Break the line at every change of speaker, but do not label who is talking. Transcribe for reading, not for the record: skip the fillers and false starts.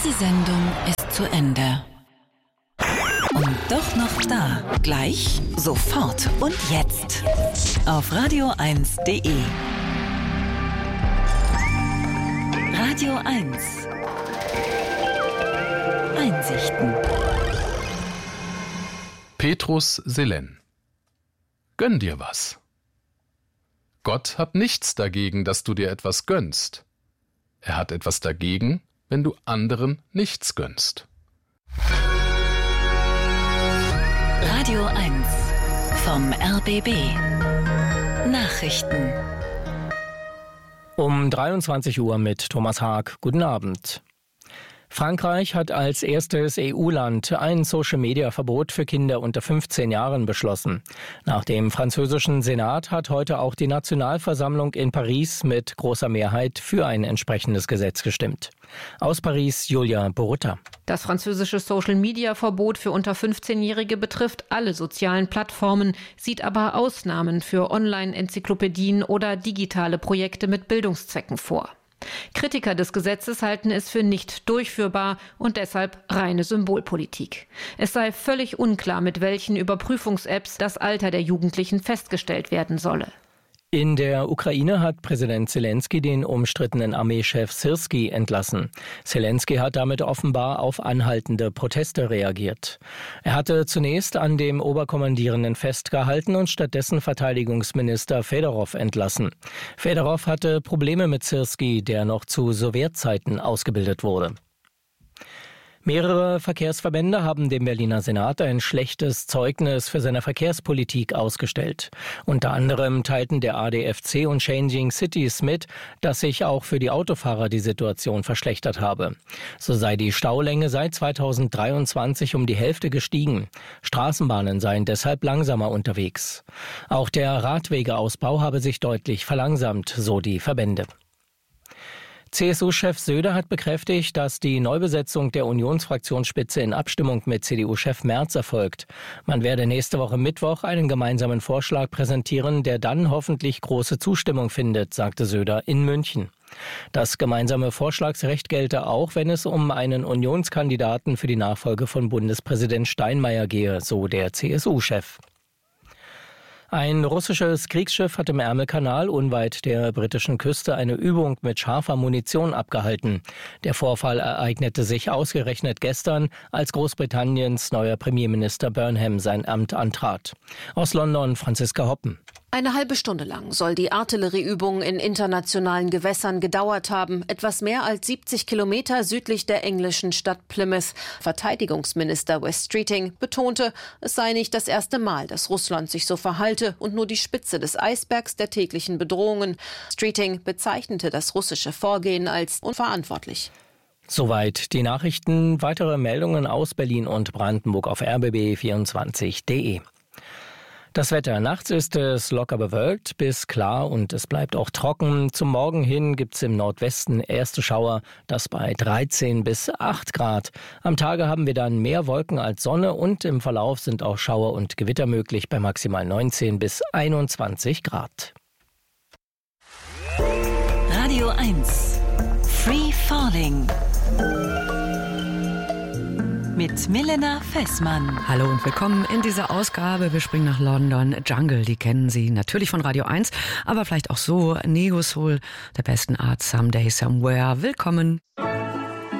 Diese Sendung ist zu Ende. Und doch noch da. Gleich, sofort und jetzt. Auf radio1.de. Radio 1. Einsichten.
Petrus Selen. Gönn dir was. Gott hat nichts dagegen, dass du dir etwas gönnst. Er hat etwas dagegen, wenn du anderen nichts gönnst.
Radio 1 vom RBB. Nachrichten.
Um 23 Uhr mit Thomas Haag. Guten Abend. Frankreich hat als erstes EU-Land ein Social-Media-Verbot für Kinder unter 15 Jahren beschlossen. Nach dem französischen Senat hat heute auch die Nationalversammlung in Paris mit großer Mehrheit für ein entsprechendes Gesetz gestimmt. Aus Paris, Julia Borutta.
Das französische Social-Media-Verbot für unter 15-Jährige betrifft alle sozialen Plattformen, sieht aber Ausnahmen für Online-Enzyklopädien oder digitale Projekte mit Bildungszwecken vor. Kritiker des Gesetzes halten es für nicht durchführbar und deshalb reine Symbolpolitik. Es sei völlig unklar, mit welchen Überprüfungs-Apps das Alter der Jugendlichen festgestellt werden solle.
In der Ukraine hat Präsident Selenskyj den umstrittenen Armeechef Syrskij entlassen. Selenskyj hat damit offenbar auf anhaltende Proteste reagiert. Er hatte zunächst an dem Oberkommandierenden festgehalten und stattdessen Verteidigungsminister Fedorov entlassen. Fedorov hatte Probleme mit Syrskij, der noch zu Sowjetzeiten ausgebildet wurde. Mehrere Verkehrsverbände haben dem Berliner Senat ein schlechtes Zeugnis für seine Verkehrspolitik ausgestellt. Unter anderem teilten der ADFC und Changing Cities mit, dass sich auch für die Autofahrer die Situation verschlechtert habe. So sei die Staulänge seit 2023 um die Hälfte gestiegen. Straßenbahnen seien deshalb langsamer unterwegs. Auch der Radwegeausbau habe sich deutlich verlangsamt, so die Verbände. CSU-Chef Söder hat bekräftigt, dass die Neubesetzung der Unionsfraktionsspitze in Abstimmung mit CDU-Chef Merz erfolgt. Man werde nächste Woche Mittwoch einen gemeinsamen Vorschlag präsentieren, der dann hoffentlich große Zustimmung findet, sagte Söder in München. Das gemeinsame Vorschlagsrecht gelte auch, wenn es um einen Unionskandidaten für die Nachfolge von Bundespräsident Steinmeier gehe, so der CSU-Chef. Ein russisches Kriegsschiff hat im Ärmelkanal unweit der britischen Küste eine Übung mit scharfer Munition abgehalten. Der Vorfall ereignete sich ausgerechnet gestern, als Großbritanniens neuer Premierminister Burnham sein Amt antrat. Aus London Franziska Hoppen.
Eine halbe Stunde lang soll die Artillerieübung in internationalen Gewässern gedauert haben, etwas mehr als 70 Kilometer südlich der englischen Stadt Plymouth. Verteidigungsminister Wes Streeting betonte, es sei nicht das erste Mal, dass Russland sich so verhalte und nur die Spitze des Eisbergs der täglichen Bedrohungen. Streeting bezeichnete das russische Vorgehen als unverantwortlich.
Soweit die Nachrichten. Weitere Meldungen aus Berlin und Brandenburg auf rbb24.de. Das Wetter. Nachts ist es locker bewölkt bis klar und es bleibt auch trocken. Zum Morgen hin gibt es im Nordwesten erste Schauer, das bei 13 bis 8 Grad. Am Tage haben wir dann mehr Wolken als Sonne und im Verlauf sind auch Schauer und Gewitter möglich bei maximal 19 bis 21 Grad.
Radio 1. Free Falling. Mit Milena Fessmann.
Hallo und willkommen in dieser Ausgabe. Wir springen nach London. Jungle, die kennen Sie natürlich von Radio 1, aber vielleicht auch so. Neo Soul, der besten Art, Someday, Somewhere. Willkommen.